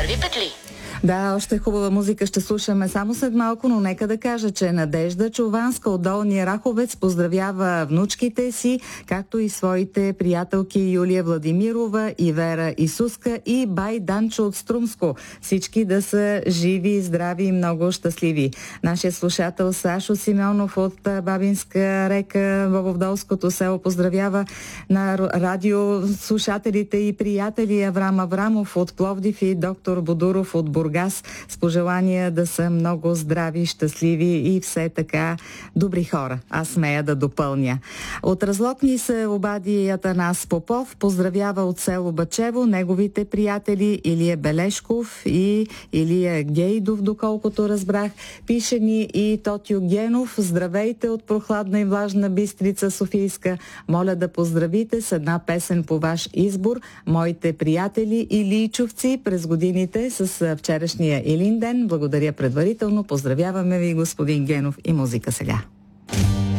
първи петли. Да, още хубава музика ще слушаме само след малко, но нека да кажа, че Надежда Чуванска от Долния Раховец поздравява внучките си, както и своите приятелки Юлия Владимирова и Вера Исуска и бай Данчо от Струмско. Всички да са живи, здрави и много щастливи. Нашия слушател Сашо Симеонов от Бабинска река в Овдолското село поздравява на радио слушателите и приятели Аврам Аврамов от Пловдив и доктор Бодуров от Бургас с пожелания да са много здрави, щастливи и все така добри хора. Аз смея да допълня. От Разлог ни се обади Атанас Попов. Поздравява от село Бачево неговите приятели Илия Белешков и Илия Гейдов, доколкото разбрах. Пише ни и Тотю Генов. Здравейте от прохладна и влажна Бистрица Софийска. Моля да поздравите с една песен по ваш избор моите приятели илийчовци през годините с вчерашния Илин ден. Благодаря предварително. Поздравяваме ви, господин Генов, и музика сега.